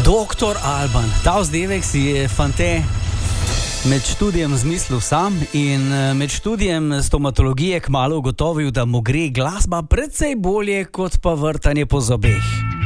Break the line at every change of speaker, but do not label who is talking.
Doktor Alban, ta vzdevek si je fante med študijem zmislil sam in med študijem stomatologije kmalu ugotovil, da mu gre glasba precej bolje kot pa vrtanje po zobeh.